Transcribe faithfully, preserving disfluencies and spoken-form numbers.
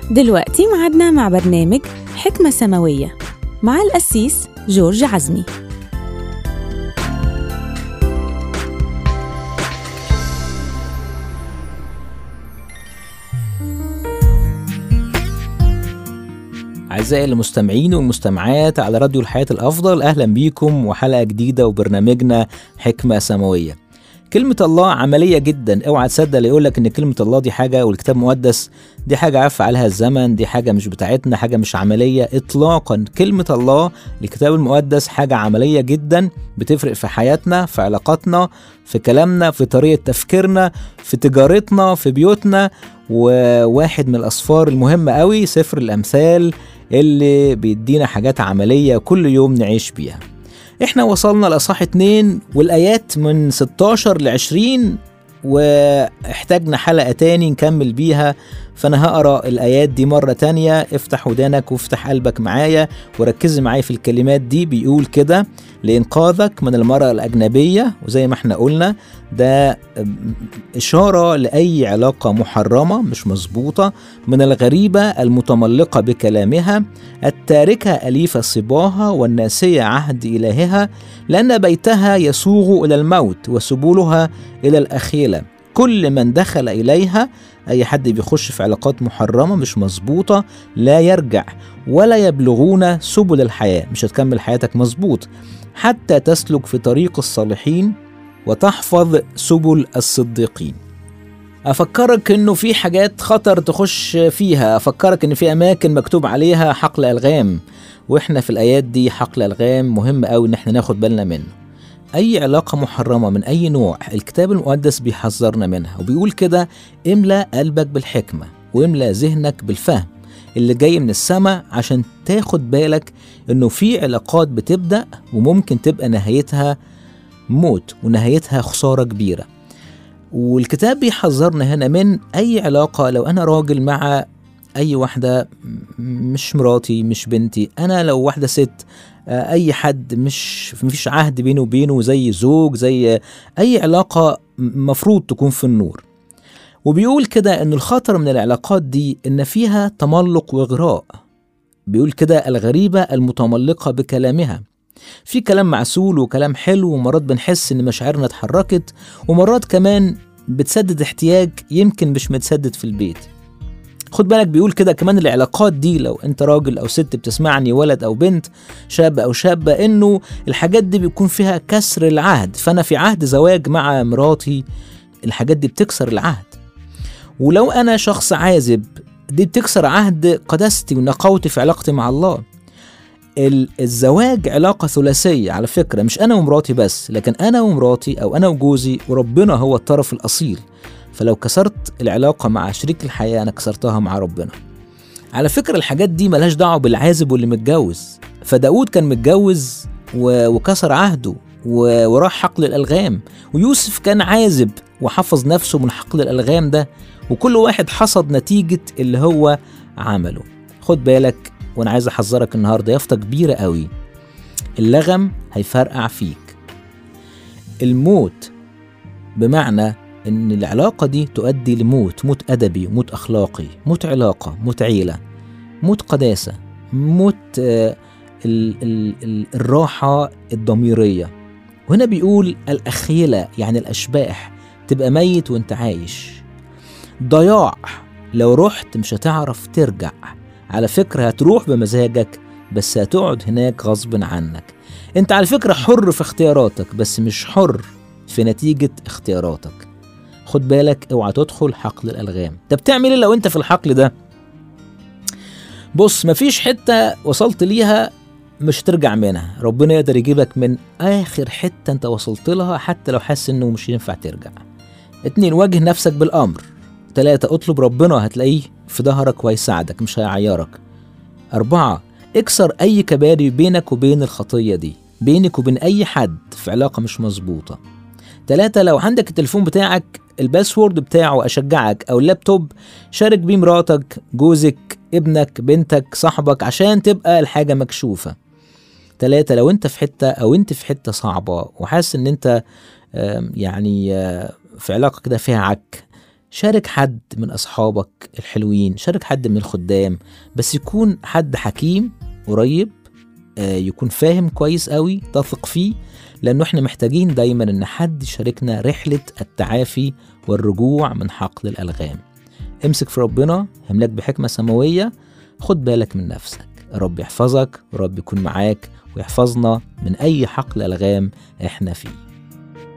دلوقتي معادنا مع برنامج حكمة سماوية مع القسيس جورج عزمي. أعزائي المستمعين والمستمعات على راديو الحياة الأفضل، أهلا بيكم وحلقة جديدة وبرنامجنا حكمة سماوية. كلمة الله عملية جدا، اوعى تصدق اللي يقولك ان كلمة الله دي حاجة والكتاب المقدس دي حاجة عفى عليها الزمن، دي حاجة مش بتاعتنا، حاجة مش عملية اطلاقا. كلمة الله الكتاب المقدس حاجة عملية جدا، بتفرق في حياتنا، في علاقاتنا، في كلامنا، في طريقة تفكيرنا، في تجارتنا، في بيوتنا. وواحد من الأسفار المهمة قوي سفر الأمثال اللي بيدينا حاجات عملية كل يوم نعيش بيها. احنا وصلنا لأصحاح اتنين والآيات من ستاشر لعشرين، واحتاجنا حلقة تاني نكمل بيها، فأنا هقرأ الآيات دي مرة تانية. افتح ودانك وافتح قلبك معايا وركز معايا في الكلمات دي. بيقول كده: لإنقاذك من المرأة الأجنبية، وزي ما احنا قلنا ده إشارة لأي علاقة محرمة مش مظبوطة، من الغريبة المتملقة بكلامها، التاركة أليف صباها والناسية عهد إلهها، لأن بيتها يسوغ إلى الموت وسبولها إلى الأخيلة. كل من دخل إليها، أي حد بيخش في علاقات محرمة مش مظبوطة، لا يرجع ولا يبلغون سبل الحياة. مش هتكمل حياتك مظبوط حتى تسلك في طريق الصالحين وتحفظ سبل الصديقين. أفكرك إنه في حاجات خطر تخش فيها، أفكرك إن في أماكن مكتوب عليها حقل ألغام، وإحنا في الآيات دي حقل ألغام مهم أوي إن إحنا ناخد بالنا منه. أي علاقة محرمة من أي نوع الكتاب المقدس بيحذرنا منها، وبيقول كده: املأ قلبك بالحكمة واملأ ذهنك بالفهم اللي جاي من السماء، عشان تاخد بالك إنه في علاقات بتبدأ وممكن تبقى نهايتها موت ونهايتها خسارة كبيرة. والكتاب بيحذرنا هنا من أي علاقة. لو أنا راجل مع أي واحدة مش مراتي مش بنتي، أنا لو واحدة ست، أي حد مش مفيش عهد بينه وبينه زي زوج، زي أي علاقة مفروض تكون في النور. وبيقول كده إن الخطر من العلاقات دي إن فيها تملق وإغراء. بيقول كده: الغريبة المتملقة بكلامها. في كلام معسول وكلام حلو، ومرات بنحس إن مشاعرنا اتحركت، ومرات كمان بتسدد احتياج يمكن مش متسدد في البيت. خد بالك بيقول كده كمان العلاقات دي، لو انت راجل او ست بتسمعني، ولد او بنت، شاب او شابة، انه الحاجات دي بيكون فيها كسر العهد. فانا في عهد زواج مع مراتي، الحاجات دي بتكسر العهد. ولو انا شخص عازب، دي بتكسر عهد قداستي ونقاوتي في علاقتي مع الله. الزواج علاقة ثلاثية على فكرة، مش انا ومراتي بس، لكن انا ومراتي او انا وجوزي، وربنا هو الطرف الاصيل. فلو كسرت العلاقة مع شريك الحياة، أنا كسرتها مع ربنا. على فكرة الحاجات دي ملهاش دعوة بالعازب واللي متجوز. فداود كان متجوز وكسر عهده وراح حقل الألغام، ويوسف كان عازب وحفظ نفسه من حقل الألغام ده، وكل واحد حصد نتيجة اللي هو عمله. خد بالك، وأنا عايز أحذرك النهاردة يافطة كبيرة قوي: اللغم هيفرقع فيك. الموت بمعنى إن العلاقة دي تؤدي لموت، موت أدبي، موت أخلاقي، موت علاقة، موت عيلة، موت قداسة، موت آه ال ال ال الراحة الضميرية. وهنا بيقول الأخيلة، يعني الأشباح، تبقى ميت وانت عايش. ضياع، لو رحت مش هتعرف ترجع. على فكرة هتروح بمزاجك، بس هتقعد هناك غصب عنك. انت على فكرة حر في اختياراتك، بس مش حر في نتيجة اختياراتك. خد بالك، اوعى تدخل حقل الألغام. طب بتعمل ايه لو انت في الحقل ده؟ بص، مفيش حتة وصلت ليها مش ترجع منها. ربنا يقدر يجيبك من آخر حتة انت وصلت لها، حتى لو حاسس انه مش ينفع ترجع. اتنين، واجه نفسك بالأمر. تلاتة، اطلب ربنا، هتلاقيه في ظهرك ويساعدك، مش هيعيرك. أربعة، اكسر أي كباري بينك وبين الخطية دي، بينك وبين أي حد في علاقة مش مظبوطة. تلاتة، لو عندك التليفون بتاعك الباسورد بتاعه أشجعك، أو اللابتوب، شارك بيه مراتك، جوزك، ابنك، بنتك، صاحبك، عشان تبقى الحاجة مكشوفة. تلاتة، لو انت في حتة أو انت في حتة صعبة وحاسس ان انت يعني في علاقة كده فيها عك، شارك حد من أصحابك الحلوين، شارك حد من الخدام، بس يكون حد حكيم قريب، آه يكون فاهم كويس قوي، تثق فيه، لأنه احنا محتاجين دايما ان حد يشاركنا رحلة التعافي والرجوع من حقل الألغام. امسك في ربنا، هملك بحكمة سماوية، خد بالك من نفسك. رب يحفظك ورب يكون معاك ويحفظنا من أي حقل ألغام احنا فيه.